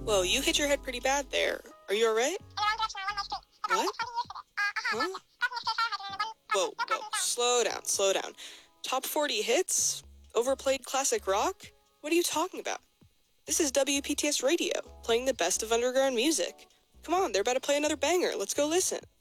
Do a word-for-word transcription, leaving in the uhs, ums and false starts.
Whoa, you hit your head pretty bad there. Are you alright? What? Huh? Whoa, whoa, slow down, slow down. Top forty hits? Overplayed classic rock? What are you talking about? This is W P T S Radio, playing the best of underground music. Come on, they're about to play another banger. Let's go listen.